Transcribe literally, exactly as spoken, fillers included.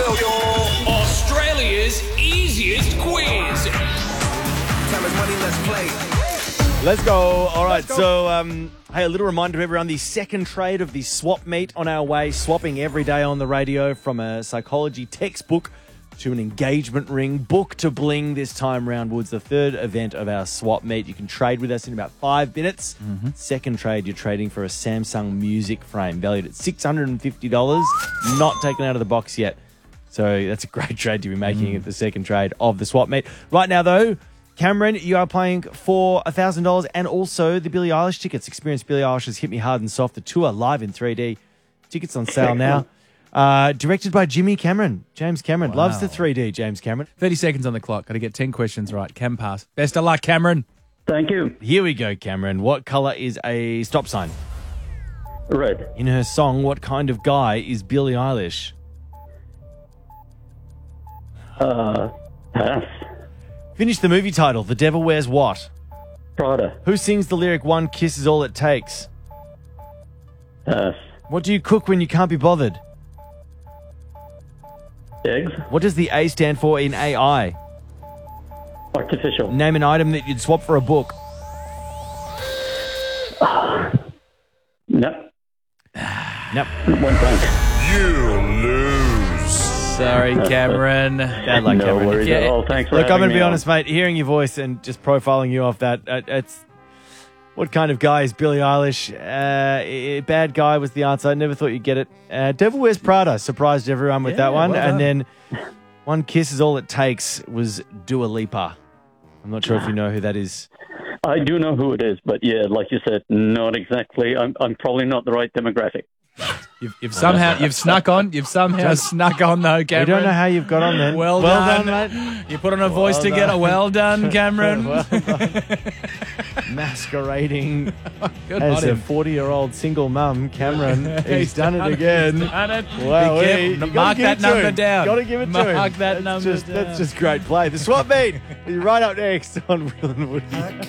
Australia's easiest quiz. Time is money, let's play. Let's go. All right, so, um, hey, a little reminder to everyone, the second trade of the swap meet on our way, swapping every day on the radio from a psychology textbook to an engagement ring, book to bling this time round, Woods, the third event of our swap meet. You can trade with us in about five minutes. Mm-hmm. Second trade, you're trading for a Samsung music frame valued at six hundred fifty dollars, not taken out of the box yet. So that's a great trade to be making mm. at the second trade of the swap meet. Right now, though, Cameron, you are playing for one thousand dollars and also the Billie Eilish tickets. Experience Billie Eilish's Hit Me Hard and Soft, the tour live in three D. Tickets on sale now. Uh, directed by Jimmy Cameron. James Cameron. Wow. Loves the three D, James Cameron. thirty seconds on the clock. Got to get ten questions right. Cam pass. Best of luck, Cameron. Thank you. Here we go, Cameron. What colour is a stop sign? Red. In her song, what kind of guy is Billie Eilish? Uh, pass. Finish the movie title. The Devil Wears What? Prada. Who sings the lyric, one kiss is all it takes? Pass. What do you cook when you can't be bothered? Eggs. What does the A stand for in A I? Artificial. Name an item that you'd swap for a book. No. Nope. One blank. You lose. Sorry, Cameron. Bad luck, no Cameron. worries Yeah. at all. Thanks for Look, I'm having going to me be on. honest, mate. Hearing your voice and just profiling you off that, uh, it's... What kind of guy is Billie Eilish? Uh, eh, bad guy was the answer. I never thought you'd get it. Uh, Devil Wears Prada surprised everyone with Yeah, that one. well and done. then One Kiss is All It Takes was Dua Lipa. I'm not sure if you know who that is. I do know who it is, but yeah, like you said, not exactly. I'm, I'm probably not the right demographic. You've, you've somehow you've snuck on. You've somehow snuck on though, Cameron. We don't know how you've got on then. Well, well done. done, mate. You put on a voice Well together. done. Well done, Cameron. Well done. Masquerading Good as on a him. forty-year-old single mum, Cameron. He's done it again. He's done it. Wow, Be hey, careful. you gotta Mark give that it to number him. down. Got to give it to him. Mark that that's number just, down. That's just great play. The swap meet is right up next on Will and Woody.